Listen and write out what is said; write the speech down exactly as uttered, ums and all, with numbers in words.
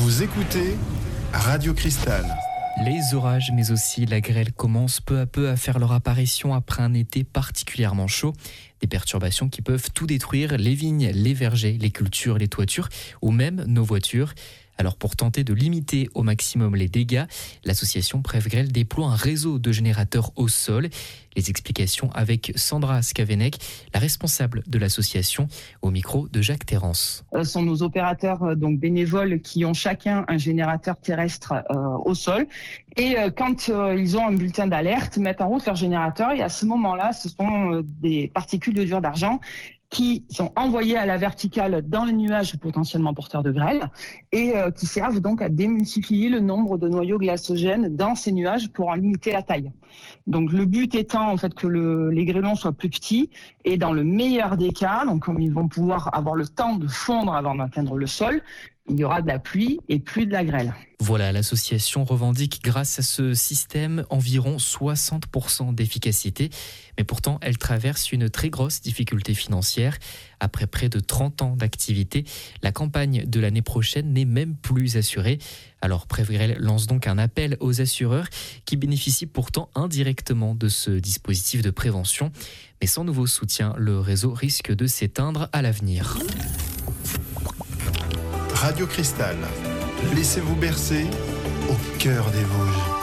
Vous écoutez Radio Cristal. Les orages, mais aussi la grêle commencent peu à peu à faire leur apparition après un été particulièrement chaud. Des perturbations qui peuvent tout détruire, les vignes, les vergers, les cultures, les toitures ou même nos voitures. Alors pour tenter de limiter au maximum les dégâts, l'association Prevgrel déploie un réseau de générateurs au sol. Les explications avec Sandra Skavenek, la responsable de l'association, au micro de Jacques Terrance. Ce sont nos opérateurs donc bénévoles qui ont chacun un générateur terrestre euh, au sol. Et euh, quand euh, ils ont un bulletin d'alerte, mettent en route leur générateur. Et à ce moment-là, ce sont euh, des particules de dur d'argent qui sont envoyés à la verticale dans les nuages potentiellement porteurs de grêle et euh, qui servent donc à démultiplier le nombre de noyaux glacogènes dans ces nuages pour en limiter la taille. Donc le but étant en fait que le, les grêlons soient plus petits et dans le meilleur des cas, donc comme ils vont pouvoir avoir le temps de fondre avant d'atteindre le sol, il y aura de la pluie et plus de la grêle. Voilà, l'association revendique grâce à ce système environ soixante pour cent d'efficacité. Mais pourtant, elle traverse une très grosse difficulté financière. Après près de trente ans d'activité, la campagne de l'année prochaine n'est même plus assurée. Alors Prevgrel lance donc un appel aux assureurs qui bénéficient pourtant indirectement de ce dispositif de prévention. Mais sans nouveau soutien, le réseau risque de s'éteindre à l'avenir. Radio Cristal, laissez-vous bercer au cœur des Vosges.